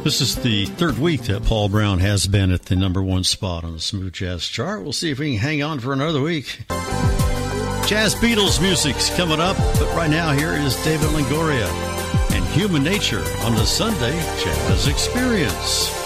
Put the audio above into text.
This is the third week that Paul Brown has been at the number one spot on the Smooth Jazz chart. We'll see if we can hang on for another week. Jazz Beatles music's coming up, but right now here is David Longoria and Human Nature on the Sunday Jazz Experience.